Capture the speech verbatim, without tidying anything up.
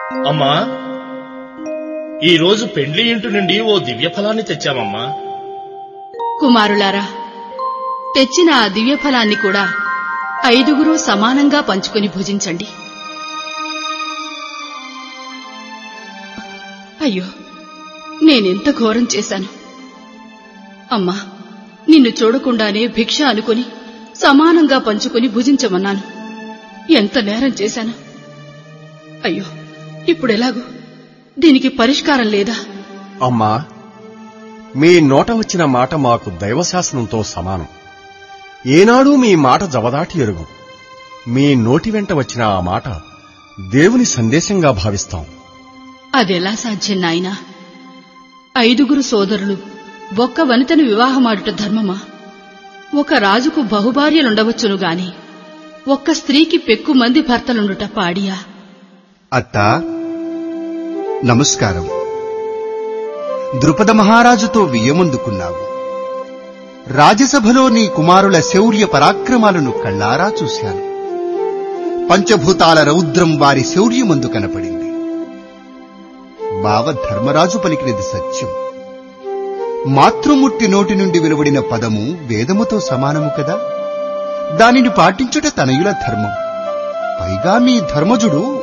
అమ్మా, ఈ రోజు పెండ్లి ఇంటి నుండి ఓ దివ్య ఫలాన్ని తెచ్చామమ్మా. కుమారులారా, తెచ్చిన ఆ దివ్య ఫలాన్ని కూడా ఐదుగురు సమానంగా పంచుకొని భుజించండి. అయ్యో, నేనెంత ఘోరం చేశాను! అమ్మా, నిన్ను చూడకుండానే భిక్ష అనుకుని సమానంగా పంచుకొని భుజించమన్నాను. ఎంత నేరం చేశాను! అయ్యో, ఇప్పుడెలాగూ? దీనికి పరిష్కారం లేదా? అమ్మా, మీ నోట వచ్చిన మాట మాకు దైవశాసనంతో సమానం. ఏనాడూ మీ మాట జవదాటి ఎరుగు. మీ నోటి వెంట వచ్చిన ఆ మాట దేవుని సందేశంగా భావిస్తాం. అదెలా సాధ్యం నాయనా? ఐదుగురు సోదరులు ఒక్క వనితను వివాహమాడుట ధర్మమా? ఒక రాజుకు బహుభార్యలుండవచ్చును గాని ఒక్క స్త్రీకి పెక్కు మంది భర్తలుండుట పాడియా? అత్తా, నమస్కారం. ద్రుపద మహారాజుతో వియ్యమందుకున్నావు. రాజసభలో నీ కుమారుల శౌర్య పరాక్రమాలను కళ్ళారా చూశాను. పంచభూతాల రౌద్రం వారి శౌర్యమందు కనపడింది. బావ ధర్మరాజు పలికినది సత్యం. మాతృమూర్తి నోటి నుండి వెలువడిన పదము వేదముతో సమానము కదా. దానిని పాటించుట తనయుల ధర్మం. పైగా మీ ధర్మజుడు